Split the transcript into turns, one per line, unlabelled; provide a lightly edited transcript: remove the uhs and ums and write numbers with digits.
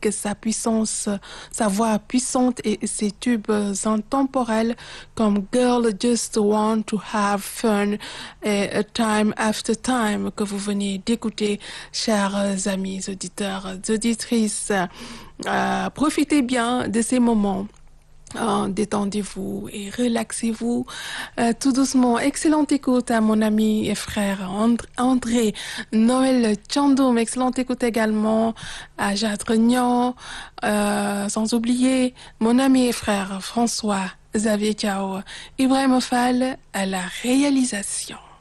avec sa puissance, sa voix puissante et ses tubes intemporels comme Girl Just Want to Have Fun et Time After Time que vous venez d'écouter, chers amis auditeurs, auditrices. Profitez bien de ces moments. Détendez-vous et relaxez-vous tout doucement. Excellente écoute à mon ami et frère André Noël Tchandoum. Excellente écoute également à Jade Regnan. Sans oublier mon ami et frère François Xavier Cao. Ibrahim Fall à la réalisation.